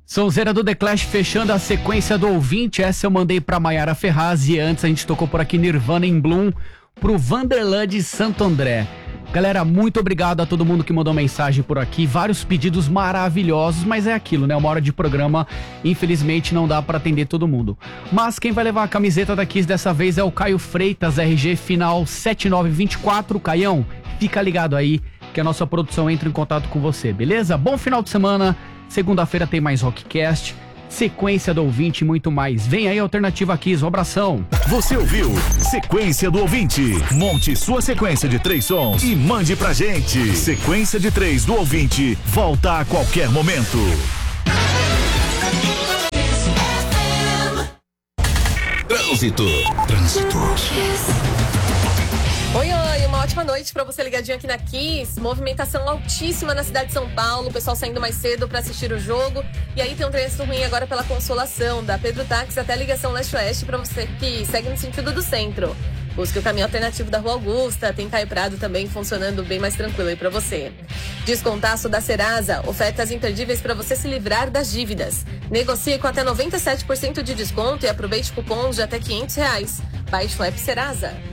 Sonzeira do The Clash fechando a sequência do ouvinte. Essa eu mandei pra Maiara Ferraz. E antes a gente tocou por aqui Nirvana em Bloom pro Vanderlan de Santo André. Galera, muito obrigado a todo mundo que mandou mensagem por aqui. Vários pedidos maravilhosos, mas é aquilo, né? Uma hora de programa, infelizmente não dá pra atender todo mundo. Mas quem vai levar a camiseta da Kiss dessa vez é o Caio Freitas, RG final 7924. Caião, fica ligado aí que a nossa produção entra em contato com você, beleza? Bom final de semana. Segunda-feira tem mais Rockcast, sequência do ouvinte e muito mais. Vem aí a Alternativa Kiss, um abração. Você ouviu Sequência do Ouvinte. Monte sua sequência de 3 sons e mande pra gente. Sequência de 3 do Ouvinte volta a qualquer momento. Trânsito. Oi, uma ótima noite pra você ligadinho aqui na Kiss. Movimentação altíssima na cidade de São Paulo, o pessoal saindo mais cedo pra assistir o jogo. E aí tem um trânsito ruim agora pela Consolação, da Pedro Táxi até a ligação leste-oeste pra você que segue no sentido do centro. Busque o caminho alternativo da Rua Augusta, tem Caio Prado também funcionando bem mais tranquilo aí pra você. Descontaço da Serasa, ofertas imperdíveis pra você se livrar das dívidas. Negocie com até 97% de desconto e aproveite cupons de até R$500. Baixe o app Serasa.